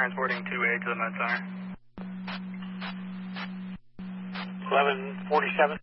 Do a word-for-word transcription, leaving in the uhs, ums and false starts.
Transporting two A to the Med Center. eleven forty-seven.